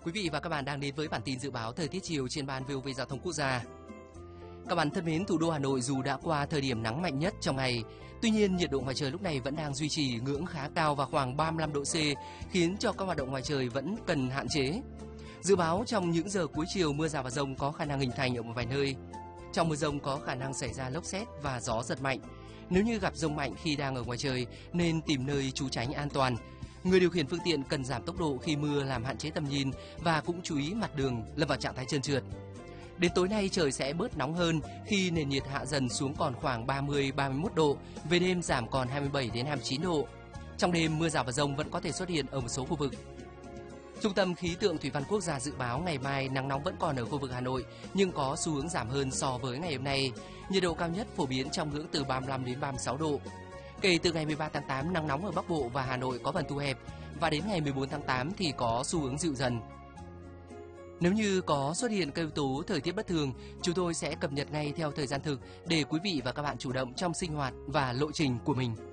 Quý vị và các bạn đang đến với bản tin dự báo thời tiết chiều trên ban VOV Giao thông Quốc gia. Các bạn thân mến, thủ đô Hà Nội dù đã qua thời điểm nắng mạnh nhất trong ngày, tuy nhiên nhiệt độ ngoài trời lúc này vẫn đang duy trì ngưỡng khá cao và khoảng 35 độ C, khiến cho các hoạt động ngoài trời vẫn cần hạn chế. Dự báo trong những giờ cuối chiều, mưa rào và dông có khả năng hình thành ở một vài nơi. Trong mưa dông có khả năng xảy ra lốc sét và gió giật mạnh. Nếu như gặp dông mạnh khi đang ở ngoài trời nên tìm nơi trú tránh an toàn. Người điều khiển phương tiện cần giảm tốc độ khi mưa làm hạn chế tầm nhìn và cũng chú ý mặt đường lâm vào trạng thái trơn trượt. Đến tối nay trời sẽ bớt nóng hơn khi nền nhiệt hạ dần xuống còn khoảng 30-31 độ, về đêm giảm còn 27 đến 29 độ. Trong đêm mưa rào và dông vẫn có thể xuất hiện ở một số khu vực. Trung tâm Khí tượng Thủy văn Quốc gia dự báo ngày mai nắng nóng vẫn còn ở khu vực Hà Nội nhưng có xu hướng giảm hơn so với ngày hôm nay. Nhiệt độ cao nhất phổ biến trong ngưỡng từ 35 đến 36 độ. Kể từ ngày 13 tháng 8, nắng nóng ở Bắc Bộ và Hà Nội có phần thu hẹp và đến ngày 14 tháng 8 thì có xu hướng dịu dần. Nếu như có xuất hiện các yếu tố thời tiết bất thường, chúng tôi sẽ cập nhật ngay theo thời gian thực để quý vị và các bạn chủ động trong sinh hoạt và lộ trình của mình.